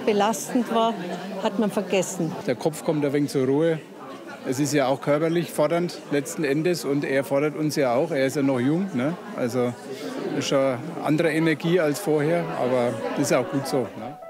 belastend war, hat man vergessen. Der Kopf kommt ein wenig zur Ruhe. Es ist ja auch körperlich fordernd letzten Endes und er fordert uns ja auch. Er ist ja noch jung, ne? Also das ist schon andere Energie als vorher, aber das ist auch gut so. Ne?